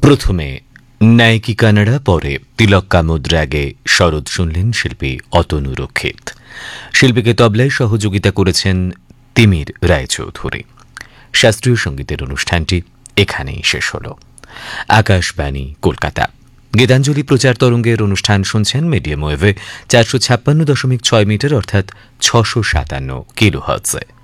প্রথমে নায়িকি কানাডা, পরে তিলক কামোদ রাগে শরৎ শুনলেন শিল্পী অতনু রক্ষিত। শিল্পীকে তবলায় সহযোগিতা করেছেন তিমির রায়চৌধুরী। শাস্ত্রীয় সঙ্গীতের অনুষ্ঠানটি এখানেই শেষ হল। আকাশবাণী, কলকাতা। গীতাঞ্জলি প্রচার তরঙ্গের অনুষ্ঠান শুনছেন মিডিয়াম ওয়েভে 456.6 মিটার অর্থাৎ 657 কিলোহার্টজে।